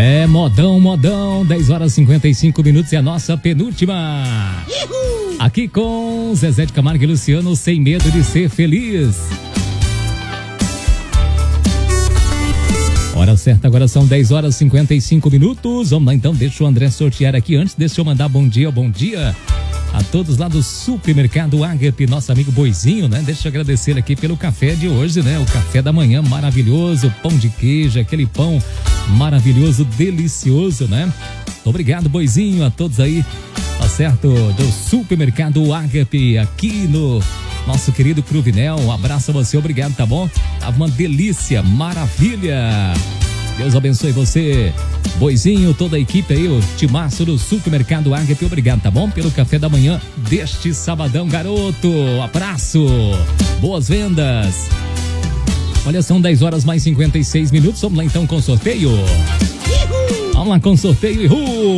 Modão, 10 horas 55 minutos é a nossa penúltima. Uhul. Aqui com Zezé de Camargo e Luciano, sem medo de ser feliz. Hora certa, agora são 10 horas 55 minutos. Vamos lá então, deixa o André sortear aqui. Antes, deixa eu mandar bom dia a todos lá do Supermercado Ágape, nosso amigo Boizinho, né? Deixa eu agradecer aqui pelo café de hoje, né? O café da manhã maravilhoso, pão de queijo, aquele pão maravilhoso, delicioso, né? Obrigado, Boizinho, a todos aí, tá certo? Do Supermercado Ágape, aqui no nosso querido Cruvinel. Um abraço a você, obrigado, tá bom? Tava uma delícia, maravilha. Deus abençoe você, Boizinho, toda a equipe aí, o timaço do Supermercado Ágape, obrigado, tá bom? Pelo café da manhã deste sabadão, garoto. Abraço, boas vendas. Olha, são 10 horas mais 56 minutos, vamos lá então com o sorteio. Vamos lá com o sorteio.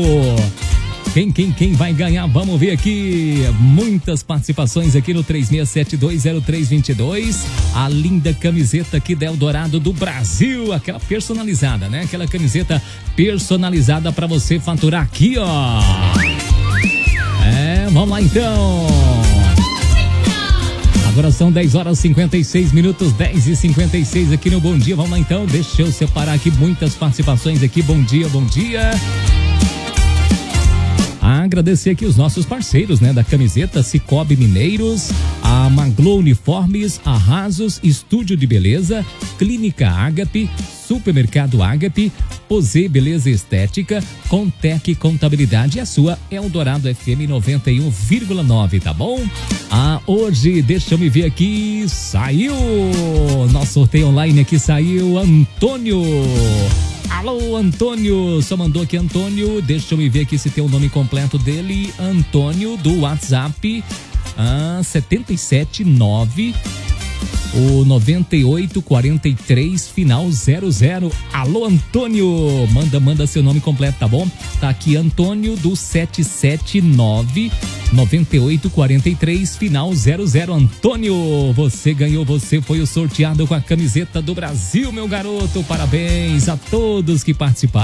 Quem vai ganhar? Vamos ver aqui. Muitas participações aqui no 36720322. A linda camiseta aqui da Eldorado do Brasil, aquela personalizada, né? Aquela camiseta personalizada para você faturar aqui, ó. Vamos lá então. Agora são 10 horas 56 minutos, 10h56 aqui no Bom Dia. Vamos lá então, deixa eu separar aqui muitas participações aqui. Bom dia. Agradecer aqui os nossos parceiros, né, da camiseta: Cicobi Mineiros, a Maglo Uniformes, Arrasos, Estúdio de Beleza, Clínica Ágape, Supermercado Ágape, Posê Beleza Estética, Contec Contabilidade e a sua Eldorado FM 91,9, tá bom? Hoje, deixa eu me ver aqui, saiu nosso sorteio online aqui, saiu Antônio. Alô, Antônio, só mandou aqui Antônio, deixa eu me ver aqui se tem o nome completo dele. Antônio, do WhatsApp, 779 o 9843 final 00. Alô, Antônio, manda seu nome completo, tá bom? Tá aqui Antônio do 779 9843 final 00. Antônio, você ganhou, você foi o sorteado com a camiseta do Brasil, meu garoto. Parabéns a todos que participaram.